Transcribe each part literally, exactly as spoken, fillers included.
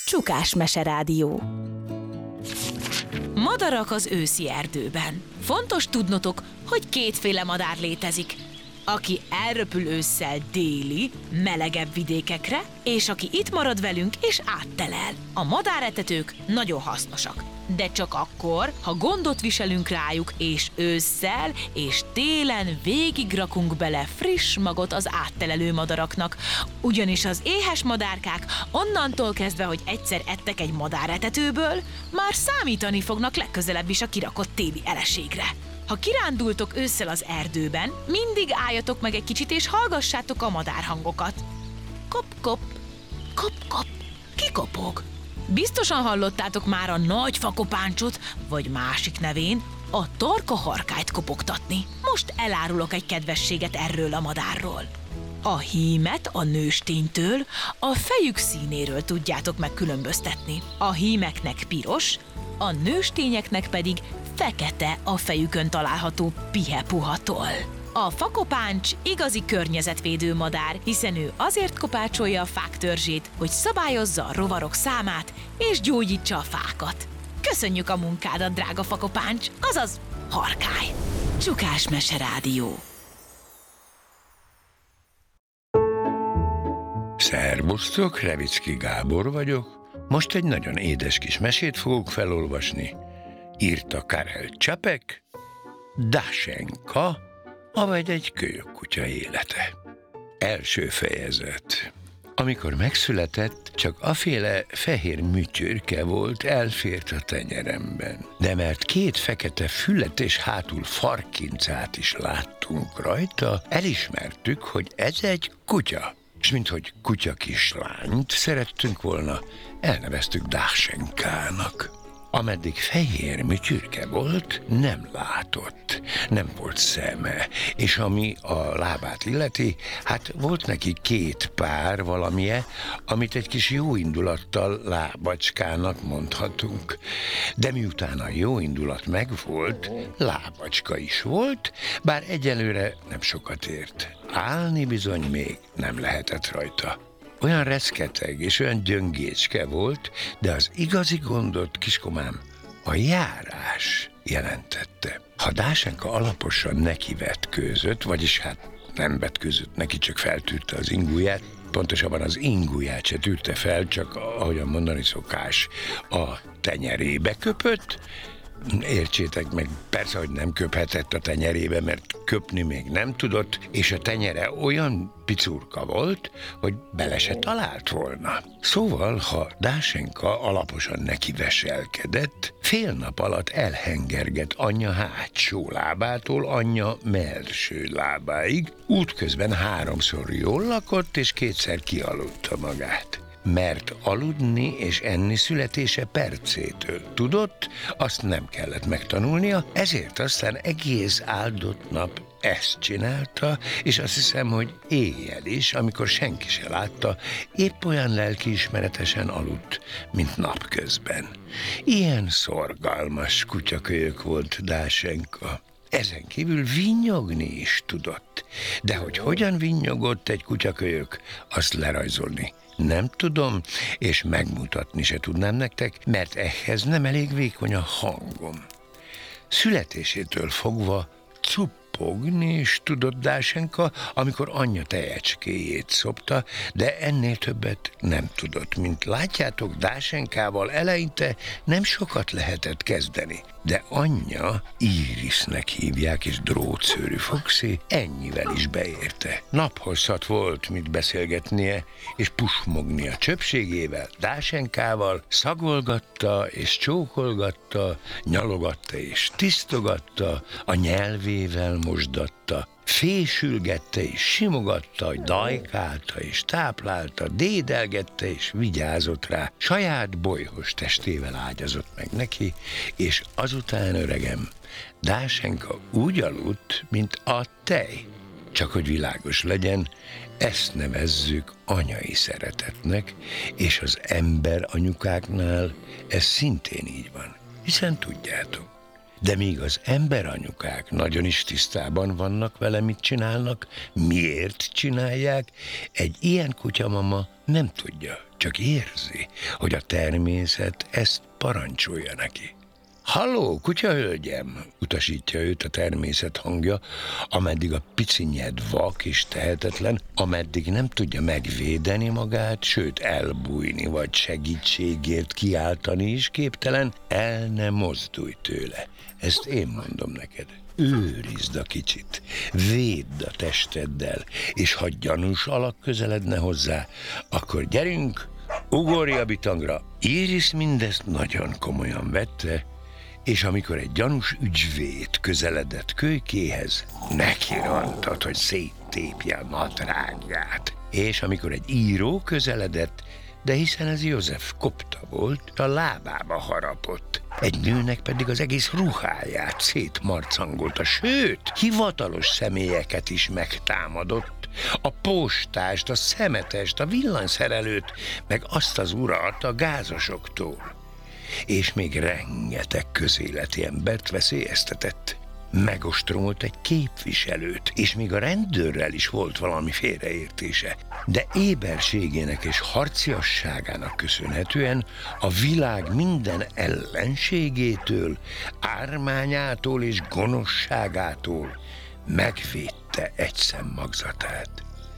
Csukás Meserádió. Madarak az őszi erdőben. Fontos tudnotok, hogy kétféle madár létezik. Aki elröpül ősszel déli, melegebb vidékekre, és aki itt marad velünk és áttelel. A madáretetők nagyon hasznosak. De csak akkor, ha gondot viselünk rájuk, és ősszel és télen végig rakunk bele friss magot az áttelelő madaraknak. Ugyanis az éhes madárkák onnantól kezdve, hogy egyszer ettek egy madáretetőből, már számítani fognak legközelebb is a kirakott téli eleségre. Ha kirándultok ősszel az erdőben, mindig álljatok meg egy kicsit és hallgassátok a madárhangokat. Kop-kop, kop-kop, ki kopog? Biztosan hallottátok már a nagy fakopáncsot, vagy másik nevén a tarkaharkályt kopogtatni. Most elárulok egy kedvességet erről a madárról. A hímet a nősténytől, a fejük színéről tudjátok megkülönböztetni. A hímeknek piros, a nőstényeknek pedig fekete a fejükön található pihepuhatól. A fakopáncs igazi környezetvédő madár, hiszen ő azért kopácsolja a fák törzsét, hogy szabályozza a rovarok számát és gyógyítsa a fákat. Köszönjük a munkádat, drága fakopáncs, azaz harkály! Csukás Meserádió. Szerbusztok, Revicki Gábor vagyok. Most egy nagyon édes kis mesét fogok felolvasni. Írta Karel Čapek, Dašenka, avagy egy kölyökkutya élete. Első fejezet. Amikor megszületett, csak aféle fehér műtyürke volt, elfért a tenyeremben. De mert két fekete füllet és hátul farkincát is láttunk rajta, elismertük, hogy ez egy kutya. És minthogy kutya kislányt szerettünk volna, elneveztük Dašenkának. Ameddig fehér műtyürke volt, nem látott, nem volt szeme, és ami a lábát illeti, hát volt neki két pár valamije, amit egy kis jóindulattal lábacskának mondhatunk. De miután a jóindulat megvolt, lábacska is volt, bár egyelőre nem sokat ért. Állni bizony még nem lehetett rajta. Olyan reszketeg és olyan gyöngécske volt, de az igazi gondot, kiskomám, a járás jelentette. Ha Dašenka alaposan nekivetkőzött, vagyis hát nem vetkőzött neki, csak feltűrte az inguját, pontosabban az inguját se tűrte fel, csak ahogyan mondani szokás, a tenyerébe köpött. Értsétek meg, persze, hogy nem köphetett a tenyerébe, mert köpni még nem tudott, és a tenyere olyan picurka volt, hogy bele se talált volna. Szóval, ha Dašenka alaposan neki veselkedett, fél nap alatt elhengergett anyja hátsó lábától anyja mellső lábáig, útközben háromszor jól lakott, és kétszer kialudta magát. Mert aludni és enni születése percétől tudott, azt nem kellett megtanulnia, ezért aztán egész áldott nap ezt csinálta, és azt hiszem, hogy éjjel is, amikor senki se látta, épp olyan lelkiismeretesen aludt, mint napközben. Ilyen szorgalmas kutyakölyök volt Dašenka. Ezen kívül vinnyogni is tudott. De hogy hogyan vinnyogott egy kutyakölyök, azt lerajzolni nem tudom, és megmutatni se tudnám nektek, mert ehhez nem elég vékony a hangom. Születésétől fogva cuppogni is tudott Dašenka, amikor anyja tejecskéjét szopta, de ennél többet nem tudott. Mint látjátok, Dašenkával eleinte nem sokat lehetett kezdeni, de anyja, Irisnek hívják, és drótszőrű Foxy, ennyivel is beérte. Naphosszat volt mit beszélgetnie, és pusmogni a csöpségével, Dašenkával, szagolgatta és csókolgatta, nyalogatta és tisztogatta, a nyelvével mosdatta, fésülgette és simogatta, dajkálta és táplálta, dédelgette és vigyázott rá, saját bolyhos testével ágyazott meg neki, és azután, öregem, Dašenka úgy aludt, mint a tej. Csak hogy világos legyen, ezt nevezzük anyai szeretetnek, és az ember anyukáknál ez szintén így van, hiszen tudjátok, De míg az emberanyukák nagyon is tisztában vannak vele, mit csinálnak, miért csinálják, egy ilyen kutyamama nem tudja, csak érzi, hogy a természet ezt parancsolja neki. Halló, kutyahölgyem, utasítja őt a természet hangja, ameddig a picinyed vak és tehetetlen, ameddig nem tudja megvédeni magát, sőt elbújni vagy segítségért kiáltani is képtelen, el ne mozdulj tőle. Ezt én mondom neked. Őrizd a kicsit, védd a testeddel, és ha gyanús alak közeledne hozzá, akkor gyerünk, ugorj a bitangra. Iris mindezt nagyon komolyan vette, és amikor egy gyanús ügyvéd közeledett kölykéhez, neki rontott, hogy széttépje a nadrágját. És amikor egy író közeledett, de hiszen ez József kopta volt, a lábába harapott. Egy nőnek pedig az egész ruháját szétmarcangolta, sőt, hivatalos személyeket is megtámadott. A postást, a szemetest, a villanyszerelőt, meg azt az urat a gázosoktól. És még rengeteg közéleti embert veszélyeztetett. Megostromolt egy képviselőt, és még a rendőrrel is volt valami félreértése. De éberségének és harciasságának köszönhetően a világ minden ellenségétől, ármányától és gonoszságától megvédte egy szemmagzatát.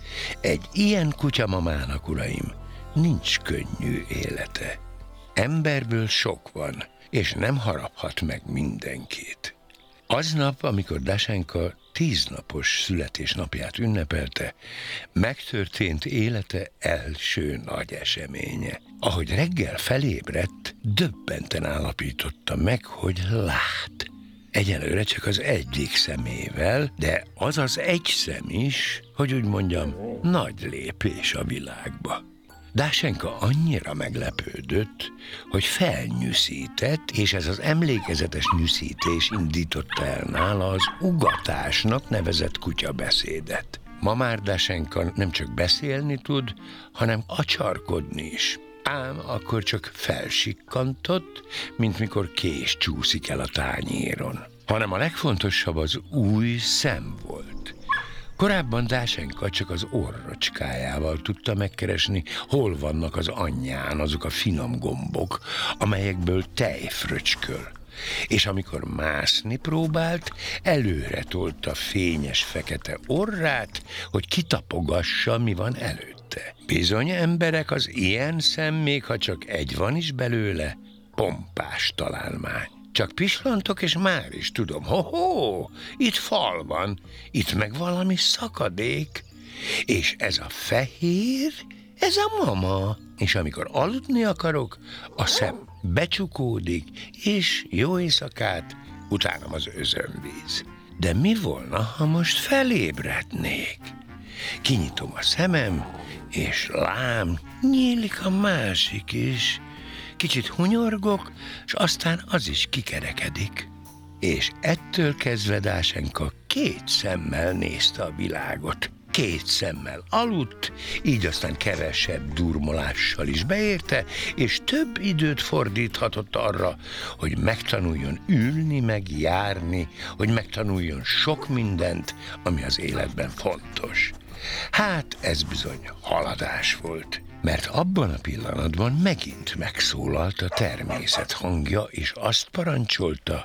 Egy ilyen kutyamamának, uraim, nincs könnyű élete. Emberből sok van, és nem haraphat meg mindenkit. Aznap, amikor Dasenka tíznapos születésnapját ünnepelte, megtörtént élete első nagy eseménye. Ahogy reggel felébredt, döbbenten állapította meg, hogy lát. Egyelőre csak az egyik szemével, de az az egy szem is, hogy úgy mondjam, nagy lépés a világba. Dasenka annyira meglepődött, hogy felnyűszített, és ez az emlékezetes nyűszítés indította el nála az ugatásnak nevezett kutyabeszédet. Ma már Dasenka nem csak beszélni tud, hanem acsarkodni is. Ám akkor csak felsikkantott, mint mikor kés csúszik el a tányéron. Hanem a legfontosabb az új szem volt. Korábban Dasenka csak az orrocskájával tudta megkeresni, hol vannak az anyján azok a finom gombok, amelyekből tej fröcsköl. És amikor mászni próbált, előre tolta fényes fekete orrát, hogy kitapogassa, mi van előtte. Bizony, emberek, az ilyen szem, még ha csak egy van is belőle, pompás találmány. Csak pislantok, és már is tudom, ho-ho, itt fal van, itt meg valami szakadék, és ez a fehér, ez a mama. És amikor aludni akarok, a szem becsukódik, és jó éjszakát, utánam az özönvíz. De mi volna, ha most felébrednék? Kinyitom a szemem, és lám, nyílik a másik is. Kicsit hunyorgok, és aztán az is kikerekedik. És ettől kezdve Dasenka két szemmel nézte a világot. Két szemmel aludt, így aztán kevesebb durmolással is beérte, és több időt fordíthatott arra, hogy megtanuljon ülni, meg járni, hogy megtanuljon sok mindent, ami az életben fontos. Hát ez bizony haladás volt. Mert abban a pillanatban megint megszólalt a természet hangja, és azt parancsolta: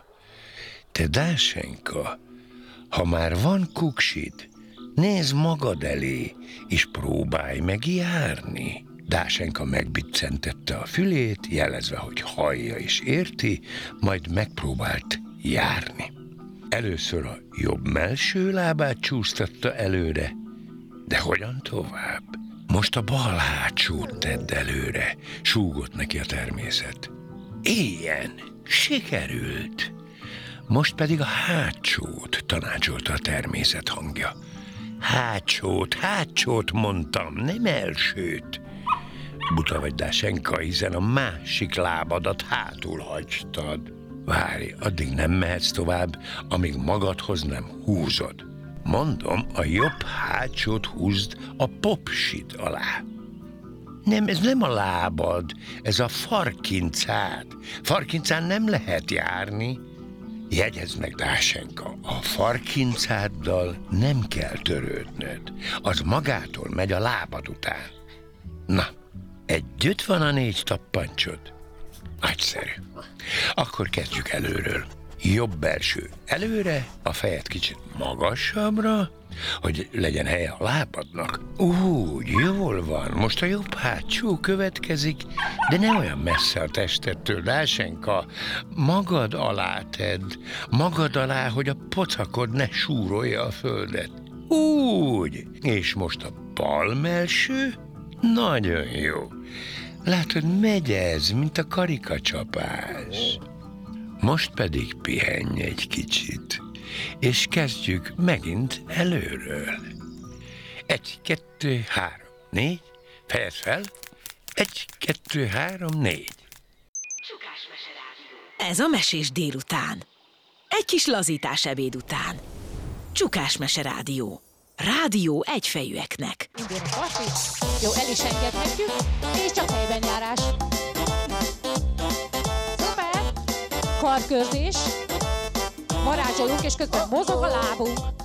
te Dasenka, ha már van kuksid, nézd magad elé, és próbálj meg járni. Dasenka megbiccentette a fülét, jelezve, hogy hallja és érti, majd megpróbált járni. Először a jobb mellső lábát csúsztatta előre, de hogyan tovább? Most a bal hátsót tedd előre, súgott neki a természet. Éljen, sikerült! Most pedig a hátsót, tanácsolta a természet hangja. Hátsót, hátsót mondtam, nem elsőt. Buta vagy, Dasenka, hiszen a másik lábadat hátul hagytad. Várj, addig nem mehetsz tovább, amíg magadhoz nem húzod. Mondom, a jobb hátsót húzd a popsid alá. Nem, ez nem a lábad, ez a farkincád. Farkincán nem lehet járni. Jegyezd meg, Dásenka, a farkincáddal nem kell törődnöd. Az magától megy a lábad után. Na, együtt van a négy tappancsod? Nagyszerű. Akkor kezdjük előről. Jobb első előre, a fejed kicsit magasabbra, hogy legyen helye a lábadnak. Úgy, jól van. Most a jobb hátsó következik, de ne olyan messze a testettől, Dásenka. Magad alá tedd, magad alá, hogy a pocakod ne súrolja a földet. Úgy. És most a bal mellső? Nagyon jó. Látod, megy ez, mint a karikacsapás. Most pedig pihenj egy kicsit, és kezdjük megint előről. Egy, kettő, három, négy, fejezd fel. Egy, kettő, három, négy. Ez a mesés délután. Egy kis lazítás ebéd után. Csukás Mese Rádió. Rádió egyfejűeknek. Indul a pasi. Jó, el is engedhetjük, és csak helyben járás. Szuper! Karkörzés. Varázsolunk, és közben mozog a lábunk.